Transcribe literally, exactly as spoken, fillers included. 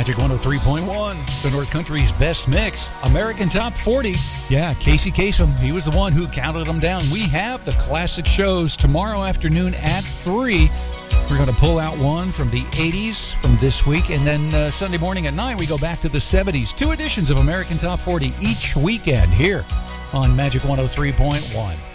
Magic one oh three point one, the North Country's best mix, American Top forty. Yeah, Casey Kasem, he was the one who counted them down. We have the classic shows tomorrow afternoon at three. We're going to pull out one from the eighties from this week, and then uh, Sunday morning at nine, we go back to the seventies. Two editions of American Top forty each weekend here on Magic one oh three point one.